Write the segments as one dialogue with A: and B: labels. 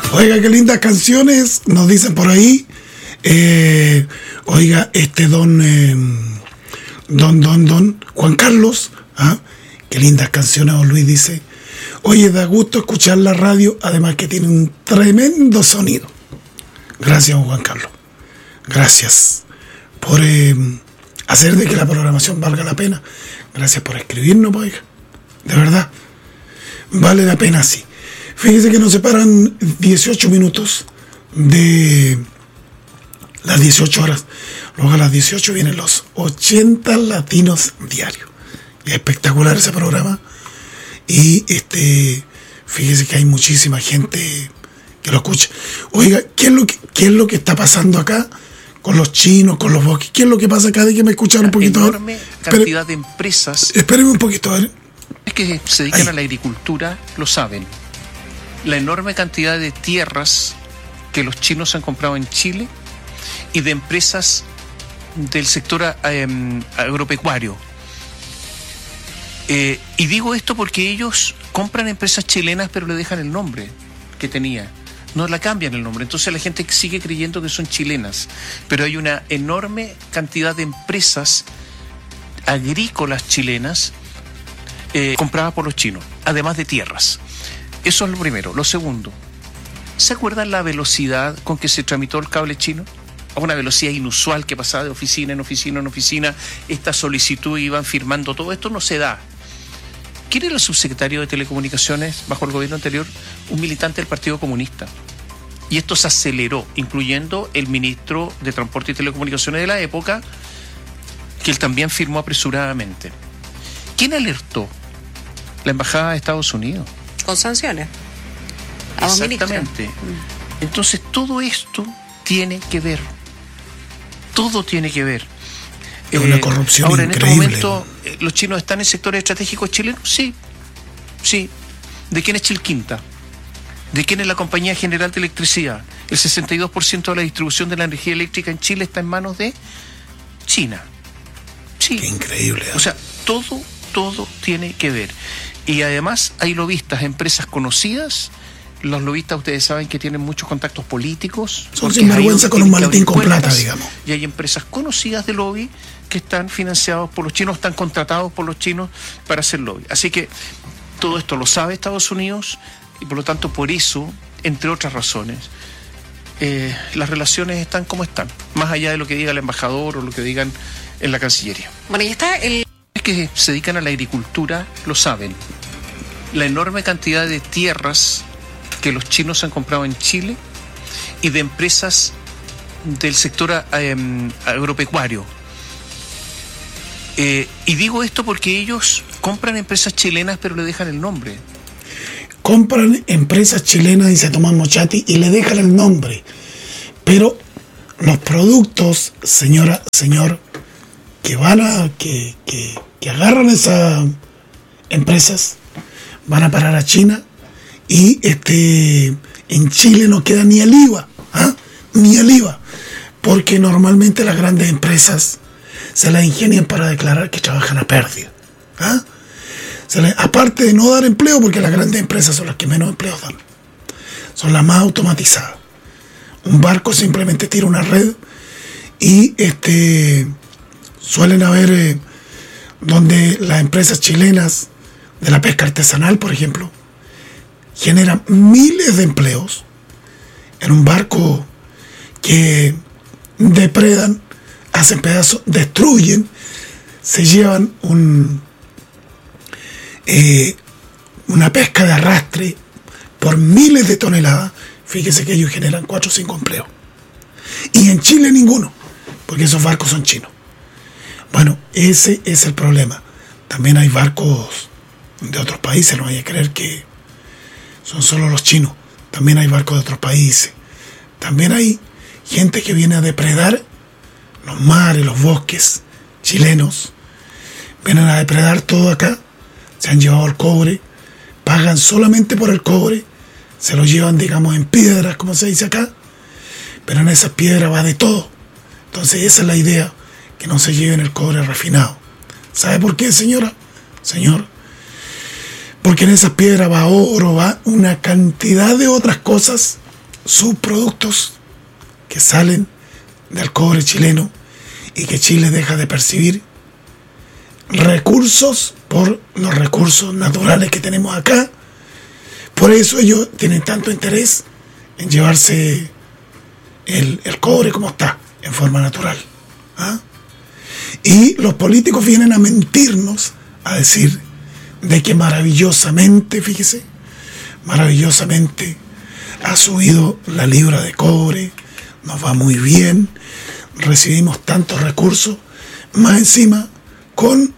A: Oiga, qué lindas canciones nos dicen por ahí. Oiga, don Juan Carlos, qué lindas canciones. Don Luis dice: oye, da gusto escuchar la radio, además que tiene un tremendo sonido. Gracias, Juan Carlos. Gracias por hacer de que la programación valga la pena. Gracias por escribirnos, oiga. De verdad, vale la pena, sí. Fíjese que nos separan 18 minutos de las 18 horas. Luego a las 18 vienen los 80 latinos diarios. Es espectacular ese programa. Y fíjese que hay muchísima gente que lo escucha. Oiga, ¿qué es lo que está pasando acá con los chinos, con los bosques? ¿Qué es lo que pasa acá? De que me escucharon un poquito.
B: Una enorme cantidad de empresas.
A: Espérenme un poquito, a ver.
B: Es que se dedican a la agricultura, lo saben. La enorme cantidad de tierras que los chinos han comprado en Chile y de empresas del sector agropecuario. Y digo esto porque ellos compran empresas chilenas pero le dejan el nombre que tenía. No la cambian el nombre. Entonces la gente sigue creyendo que son chilenas. Pero hay una enorme cantidad de empresas agrícolas chilenas compradas por los chinos, además de tierras. Eso es lo primero. Lo segundo, ¿se acuerdan la velocidad con que se tramitó el cable chino? A una velocidad inusual que pasaba de oficina en oficina en oficina. Esta solicitud iban firmando todo. Esto no se da. ¿Quién era el subsecretario de Telecomunicaciones bajo el gobierno anterior? Un militante del Partido Comunista. Y esto se aceleró, incluyendo el ministro de Transporte y Telecomunicaciones de la época, que él también firmó apresuradamente. ¿Quién alertó? La Embajada de Estados Unidos.
C: Con sanciones.
B: Exactamente. Entonces todo esto tiene que ver. Todo tiene que ver.
A: Es una corrupción
B: ahora,
A: increíble.
B: En este momento, ¿los chinos están en sectores estratégicos chilenos? Sí. Sí. ¿De quién es Chilquinta? ¿De quién es la Compañía General de Electricidad? El 62% de la distribución de la energía eléctrica en Chile está en manos de China. Sí.
A: Qué increíble.
B: O sea, todo tiene que ver. Y además hay lobistas, empresas conocidas. Los lobistas, ustedes saben que tienen muchos contactos políticos.
A: Son sinvergüenza con un maletín con plata, digamos.
B: Y hay empresas conocidas de lobby que están financiados por los chinos, están contratados por los chinos para hacer lobby. Así que todo esto lo sabe Estados Unidos y por lo tanto por eso, entre otras razones, las relaciones están como están, más allá de lo que diga el embajador o lo que digan en la Cancillería.
C: Bueno, y está el...
B: Es que se dedican a la agricultura, lo saben. La enorme cantidad de tierras que los chinos han comprado en Chile y de empresas del sector agropecuario. Y digo esto porque ellos compran empresas chilenas pero le dejan el nombre.
A: Compran empresas chilenas y se toman mochati y le dejan el nombre. Pero los productos, señora, señor, que agarran esas empresas, van a parar a China y en Chile no queda ni el IVA, ni el IVA, porque normalmente las grandes empresas se las ingenian para declarar que trabajan a pérdida. Aparte de no dar empleo, porque las grandes empresas son las que menos empleos dan, son las más automatizadas. Un barco simplemente tira una red y suelen haber donde las empresas chilenas de la pesca artesanal, por ejemplo, generan miles de empleos en un barco que depredan, hacen pedazos, destruyen, se llevan una pesca de arrastre por miles de toneladas. Fíjese que ellos generan 4 o 5 empleos. Y en Chile ninguno, porque esos barcos son chinos. Bueno, ese es el problema. También hay barcos de otros países, no vaya a creer que son solo los chinos. También hay barcos de otros países. También hay gente que viene a depredar los mares, los bosques chilenos. Vienen a depredar todo acá. Se han llevado el cobre. Pagan solamente por el cobre. Se lo llevan, digamos, en piedras, como se dice acá. Pero en esas piedras va de todo. Entonces esa es la idea, que no se lleven el cobre refinado. ¿Sabe por qué, señora? Señor. Porque en esas piedras va oro, va una cantidad de otras cosas subproductos que salen del cobre chileno y que Chile deja de percibir recursos por los recursos naturales que tenemos acá. Por eso ellos tienen tanto interés en llevarse el cobre como está, en forma natural. ¿Ah? Y los políticos vienen a mentirnos, a decir de que maravillosamente, fíjese, maravillosamente ha subido la libra de cobre, nos va muy bien, recibimos tantos recursos, más encima con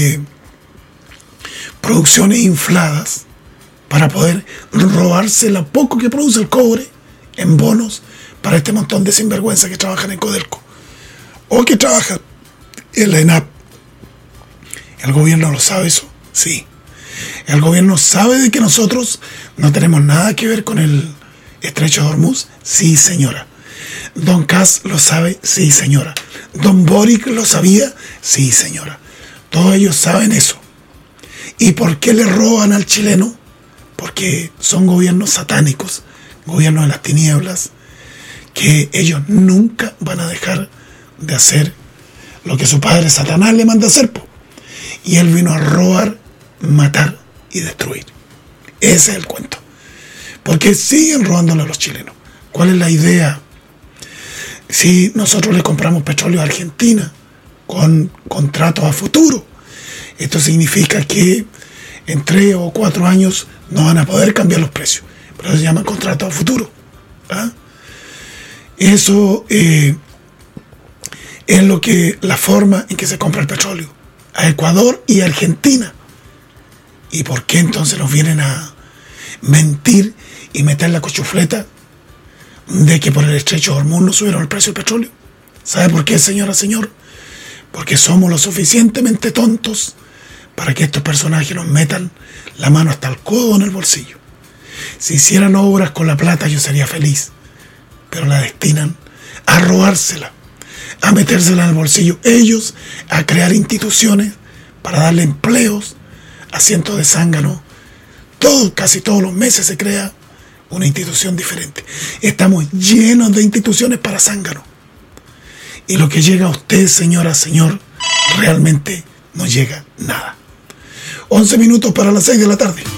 A: producciones infladas para poder robarse lo poco que produce el cobre en bonos para este montón de sinvergüenzas que trabajan en Codelco o que trabajan en la ENAP. ¿El gobierno lo sabe eso? Sí. ¿El gobierno sabe de que nosotros no tenemos nada que ver con el estrecho de Hormuz? Sí, señora. Don Kass lo sabe, sí, señora. Don Boric lo sabía, sí, señora. Todos ellos saben eso. ¿Y por qué le roban al chileno? Porque son gobiernos satánicos, gobiernos de las tinieblas, que ellos nunca van a dejar de hacer lo que su padre Satanás le manda hacer. Y él vino a robar, matar y destruir. Ese es el cuento. Porque siguen robándole a los chilenos. ¿Cuál es la idea? Si nosotros le compramos petróleo a Argentina con contratos a futuro, esto significa que en 3 o 4 años no van a poder cambiar los precios, pero se llama contrato a futuro. ¿Ah? Eso es la forma en que se compra el petróleo a Ecuador y a Argentina. ¿Y por qué entonces nos vienen a mentir y meter la cochufleta de que por el estrecho de Hormuz no subieron el precio del petróleo? ¿Sabe por qué, señora, señor? Porque somos lo suficientemente tontos para que estos personajes nos metan la mano hasta el codo en el bolsillo. Si hicieran obras con la plata yo sería feliz, pero la destinan a robársela, a metérsela en el bolsillo ellos, a crear instituciones para darle empleos a cientos de zánganos. Casi todos los meses se crea una institución diferente. Estamos llenos de instituciones para zánganos. Y lo que llega a usted, señora, señor, realmente no llega nada. 11 minutos para las 6 de la tarde.